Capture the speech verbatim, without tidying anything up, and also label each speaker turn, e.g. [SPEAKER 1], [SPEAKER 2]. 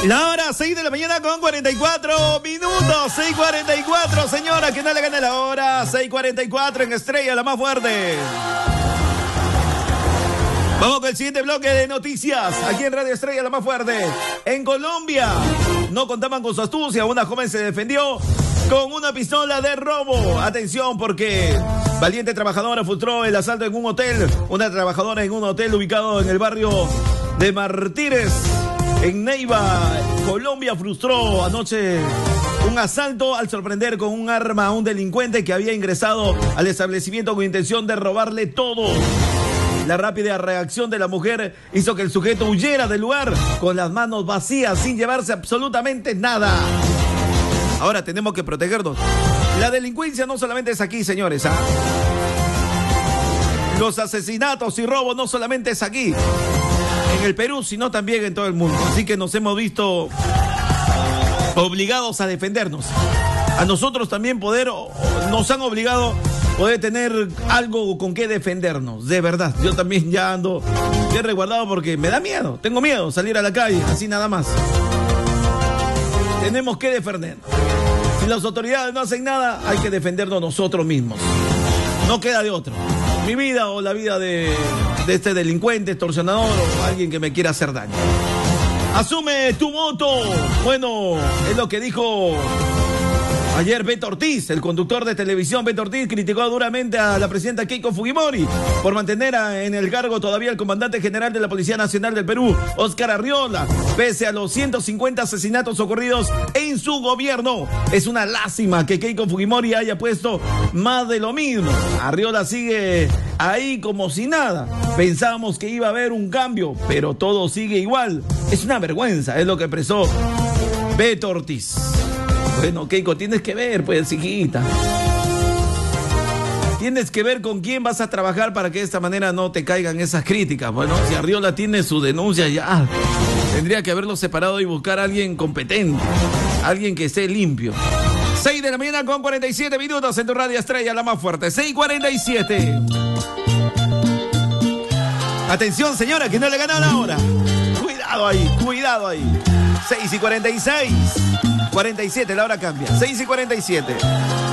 [SPEAKER 1] La hora seis de la mañana con cuarenta y cuatro minutos. seis cuarenta y cuatro, señora, que no le gane la hora. seis cuarenta y cuatro en Estrella, la más fuerte. Vamos con el siguiente bloque de noticias. Aquí en Radio Estrella, la más fuerte. En Colombia, no contaban con su astucia. Una joven se defendió con una pistola de robo. Atención, porque valiente trabajadora frustró el asalto en un hotel. Una trabajadora en un hotel ubicado en el barrio de Martínez, en Neiva, Colombia, frustró anoche un asalto al sorprender con un arma a un delincuente que había ingresado al establecimiento con intención de robarle todo. La rápida reacción de la mujer hizo que el sujeto huyera del lugar con las manos vacías, sin llevarse absolutamente nada. Ahora tenemos que protegernos. La delincuencia no solamente es aquí, señores, ¿ah? Los asesinatos y robos no solamente es aquí, en el Perú, sino también en todo el mundo. Así que nos hemos visto obligados a defendernos. A nosotros también poder, nos han obligado a poder tener algo con qué defendernos. De verdad, yo también ya ando bien resguardado porque me da miedo. Tengo miedo salir a la calle, así nada más. Tenemos que defendernos. Si las autoridades no hacen nada, hay que defendernos nosotros mismos. No queda de otro. Mi vida o la vida de, de este delincuente, extorsionador o alguien que me quiera hacer daño. Asume tu voto. Bueno, es lo que dijo ayer Beto Ortiz. El conductor de televisión Beto Ortiz criticó duramente a la presidenta Keiko Fujimori por mantener a, en el cargo todavía al comandante general de la Policía Nacional del Perú, Óscar Arriola, pese a los ciento cincuenta asesinatos ocurridos en su gobierno. Es una lástima que Keiko Fujimori haya puesto más de lo mismo. Arriola sigue ahí como si nada. Pensábamos que iba a haber un cambio, pero todo sigue igual. Es una vergüenza, es lo que expresó Beto Ortiz. Bueno, Keiko, tienes que ver, pues, hijita. Tienes que ver con quién vas a trabajar para que de esta manera no te caigan esas críticas. Bueno, si Arriola tiene su denuncia ya, tendría que haberlo separado y buscar a alguien competente, alguien que esté limpio. seis de la mañana con cuarenta y siete minutos en tu Radio Estrella, la más fuerte. seis cuarenta y siete. Atención, señora, que no le ganan la hora. Cuidado ahí, cuidado ahí. seis y cuarenta y seis. cuarenta y siete, la hora cambia. seis y cuarenta y siete.